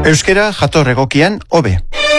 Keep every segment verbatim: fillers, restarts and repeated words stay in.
Euskera jator egokian hobe.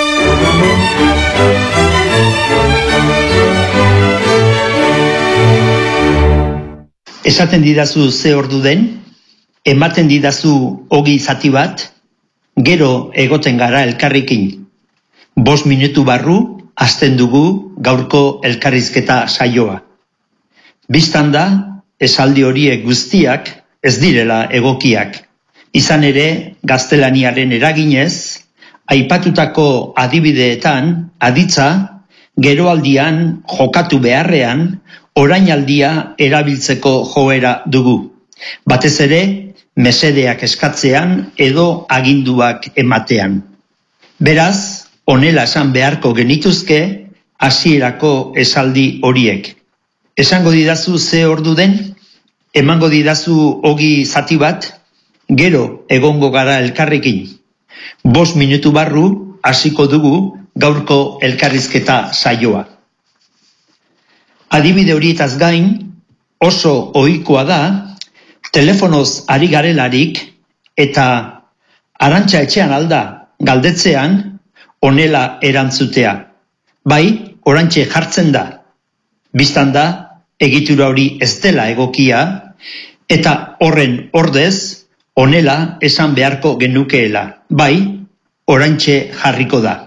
Esaten didazu ze ordu den, ematen didazu ogi zati bat, gero egoten gara elkarrekin. Bost minutu barru, hasten dugu gaurko elkarrizketa saioa. Bistan da, esaldi horiek guztiak ez direla egokiak. Izan ere, gaztelaniaren eraginez, aipatutako adibideetan, aditza, geroaldian jokatu beharrean, orainaldia erabiltzeko joera dugu. Batez ere, mesedeak eskatzean edo aginduak ematean. Beraz, honela esan beharko genituzke hasierako esaldi horiek. Esango didazu ze ordu den, emango didazu ogi zati bat, gero egongo gara elkarrekin. Bost minutu barru hasiko dugu gaurko elkarrizketa saioa. Adibide horietaz gain, oso ohikoa da, telefonoz ari garelarik eta Arantxa etxean alda galdetzean honela erantzutea. Bai, orantxe jartzen da. Bistan da, egitura hori ez dela egokia, eta horren ordez, honela esan beharko genukeela. Bai, orantxe jarriko da.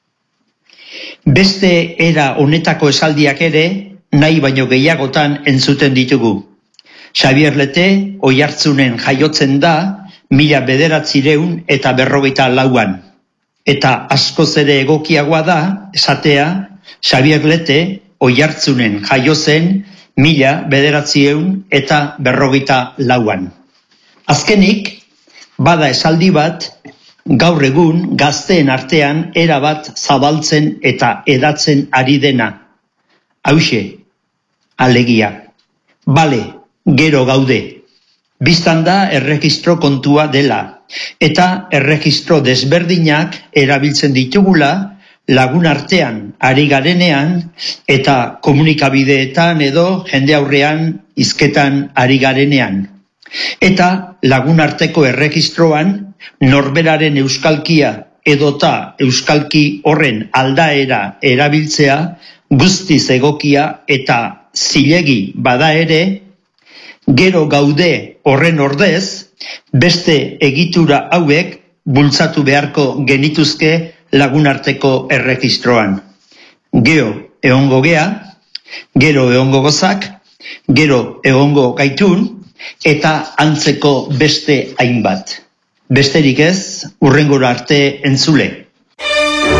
Beste era honetako esaldiak ere, nahi baino gehiagotan entzuten ditugu. Xabier Lete Oiartzunen jaiotzen da, mila bederatzireun eta berrogeita lauan. Eta askoz ere egokiagoa da, esatea, Xabier Lete Oiartzunen jaio zen, mila bederatzireun eta berrogeita lauan. Azkenik, bada esaldi bat, gaur egun gazteen artean erabat zabaltzen eta edatzen ari dena. Hauxe, alegia. Bale, gero gaude. Bistan da erregistro kontua dela, eta erregistro desberdinak erabiltzen ditugula lagun artean ari garenean eta komunikabideetan edo jende aurrean hizketan ari garenean. Eta lagun arteko erregistroan norberaren euskalkia edota euskalki horren aldaera erabiltzea guztiz egokia eta zilegi bada ere, gero gaude horren ordez, beste egitura hauek bultzatu beharko genituzke lagunarteko erregistroan. Gero egongo gea, gero egongo gozak, gero egongo gaitun, eta antzeko beste hainbat. Besterik ez, hurrengora arte entzule.